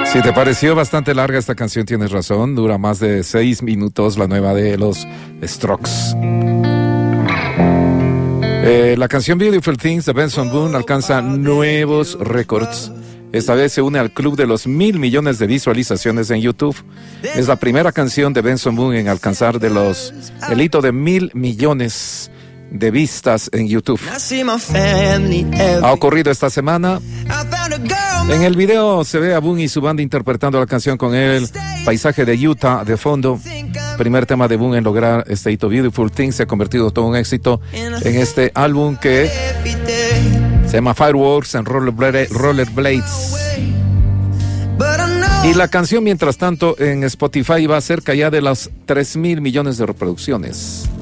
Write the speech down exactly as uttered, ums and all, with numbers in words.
Si te pareció bastante larga esta canción, tienes razón. Dura más de seis minutos, la nueva de los Strokes. Eh, la canción Beautiful Things de Benson Boone alcanza nuevos récords. Esta vez se une al club de los mil millones de visualizaciones en YouTube. Es la primera canción de Benson Boone en alcanzar de los, el hito de mil millones de vistas en YouTube. Ha ocurrido esta semana. En el video se ve a Boone y su banda interpretando la canción con el paisaje de Utah de fondo. Primer tema de Boone en lograr este hito. Beautiful Things se ha convertido todo un éxito en este álbum que se llama Fireworks and Rollerblades. Y la canción, mientras tanto, en Spotify va cerca ya de las tres mil millones de reproducciones.